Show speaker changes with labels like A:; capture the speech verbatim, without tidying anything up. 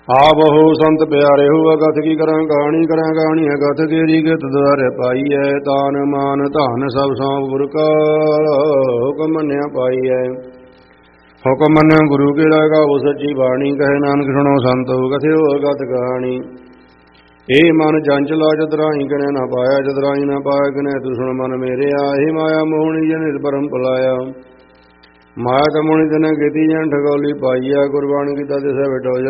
A: ਆ ਬਹੁ ਸੰਤ ਪਿਆਰੇ ਹੋਆ ਕਥ ਕੀ ਕਰਾਂ ਕਹਾਣੀ ਕਰਾਂ ਕਹਾਣੀ ਹੈ ਕਥ ਕੇਰੀ ਕਿਤ ਦੁਆਰੇ ਪਾਈਐ ਤਾਨ ਮਾਨ ਧਨ ਸਭ ਸੌਂਪ ਗੁਰ ਕਾ ਹੁਕਮ ਮੰਨਿਆ ਪਾਈਐ ਹੁਕਮ ਮੰਨਿਆ ਗੁਰੂ ਕੇ ਰਾਗਾ ਉਹ ਸੱਚੀ ਬਾਣੀ ਕਹੇ ਨਾਨਕ ਸੁਣੋ ਸੰਤੋ ਕਥਿਓ ਅਗਤ ਕਹਾਣੀ ਇਹ ਮਨ ਜੰਚਲਾ ਜਦਰਾਈ ਕਨੇ ਨਾ ਪਾਇਆ ਜਦਰਾਈ ਨਾ ਪਾਇਆ ਕਨੇ ਤੂੰ ਸੁਣ ਮਨ ਮੇਰੇ ਆਹੀ ਮਾਇਆ ਮੋਹਣੀ ਜੇ ਨਿਰਭਰਮ ਪਲਾਇਆ ਮਾਇਆ ਤਮੋਣੀ ਤਨੇ ਕੀਤੀ ਜਨ ਠਗੌਲੀ ਪਾਈਆ ਕੁਰਬਾਨ ਕੀਤਾ ਤਿਸੈ ਬਟੋ